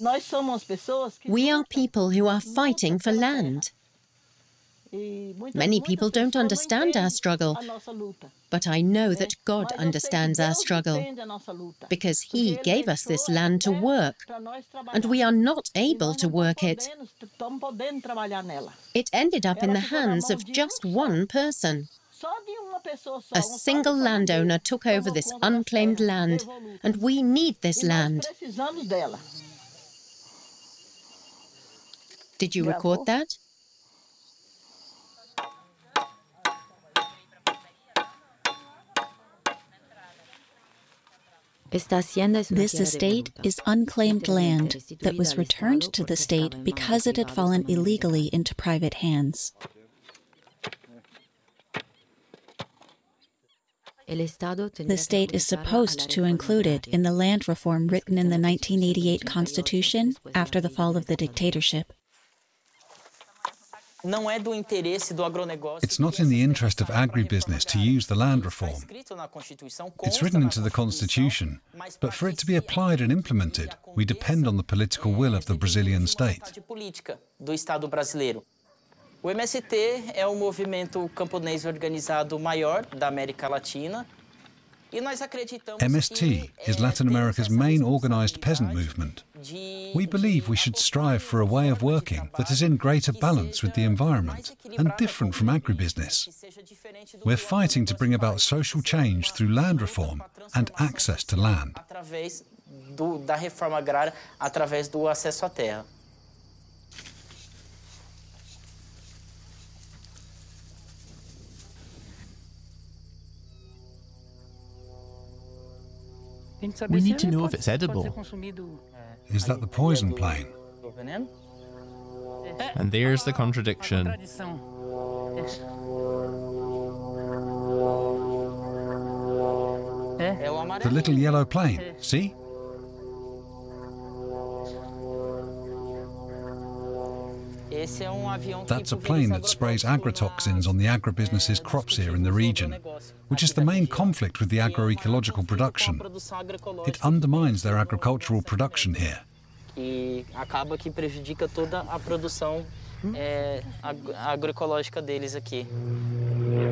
We are people who are fighting for land. Many people don't understand our struggle, but I know that God understands our struggle because He gave us this land to work, and we are not able to work it. It ended up in the hands of just one person. A single landowner took over this unclaimed land, and we need this land. Did you record that? This estate is unclaimed land that was returned to the state because it had fallen illegally into private hands. The state is supposed to include it in the land reform written in the 1988 Constitution after the fall of the dictatorship. It's not in the interest of agribusiness to use the land reform. It's written into the Constitution, but for it to be applied and implemented, we depend on the political will of the Brazilian state. O MST é o movimento camponês organizado maior da América Latina. MST is Latin America's main organized peasant movement. We believe we should strive for a way of working that is in greater balance with the environment and different from agribusiness. We're fighting to bring about social change through land reform and access to land. Da reforma agrária através do acesso à terra. We need to know if it's edible. Is that the poison plane? And there's the contradiction. The little yellow plane, see? That's a plane that sprays agrotoxins on the agribusiness's crops here in the region, which is the main conflict with the agroecological production. It undermines their agricultural production here. E acaba que prejudica toda a produção agroecológica deles aqui.